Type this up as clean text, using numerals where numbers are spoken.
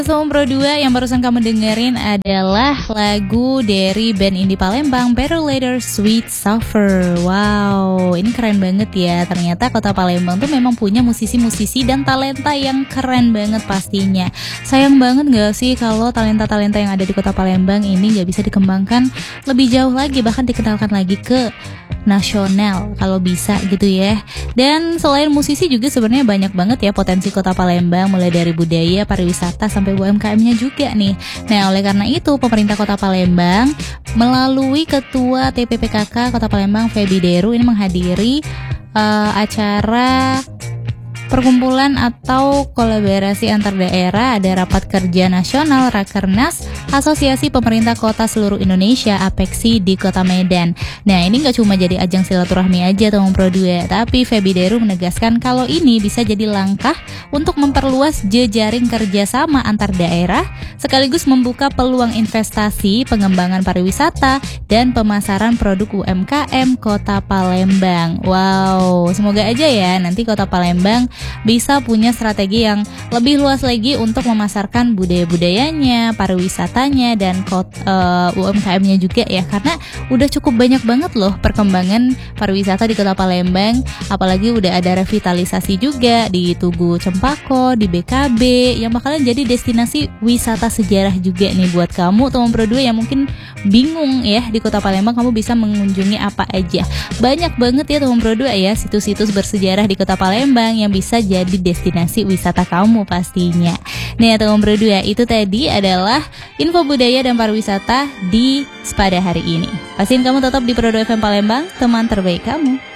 Sound Pro 2 yang barusan kamu dengerin adalah lagu dari band indie Palembang, Better Later Sweet Suffer. Wow, ini keren banget ya. Ternyata kota Palembang tuh memang punya musisi-musisi dan talenta yang keren banget pastinya. Sayang banget gak sih kalau talenta-talenta yang ada di kota Palembang ini gak bisa dikembangkan lebih jauh lagi, bahkan dikenalkan lagi ke nasional kalau bisa gitu ya. Dan selain musisi juga sebenarnya banyak banget ya potensi kota Palembang, mulai dari budaya, pariwisata sampai UMKM-nya juga nih. Nah, oleh karena itu pemerintah Kota Palembang melalui Ketua TPPKK Kota Palembang Feby Deru ini menghadiri acara perkumpulan atau kolaborasi antar daerah. Ada rapat kerja nasional Rakernas Asosiasi Pemerintah Kota Seluruh Indonesia APEKSI di Kota Medan. Nah, ini gak cuma jadi ajang silaturahmi aja Tomong Pro 2, tapi Feby Deru menegaskan kalau ini bisa jadi langkah untuk memperluas jejaring kerjasama antar daerah, sekaligus membuka peluang investasi, pengembangan pariwisata, dan pemasaran produk UMKM Kota Palembang. Wow, semoga aja ya nanti Kota Palembang bisa punya strategi yang lebih luas lagi untuk memasarkan budaya-budayanya, pariwisatanya, dan UMKM-nya juga ya. Karena udah cukup banyak banget loh perkembangan pariwisata di Kota Palembang. Apalagi udah ada revitalisasi juga di Tugu Cempaka, di BKB, yang bakalan jadi destinasi wisata sejarah juga nih buat kamu Tomong Pro 2 yang mungkin bingung ya di Kota Palembang kamu bisa mengunjungi apa aja. Banyak banget ya Tomong Pro 2 ya situs-situs bersejarah di Kota Palembang yang bisa jadi destinasi wisata kamu pastinya. Nah, Tomong Pro 2, itu tadi adalah info budaya dan pariwisata di pada hari ini. Pastiin kamu tetap di Pro 2 FM Palembang, teman terbaik kamu.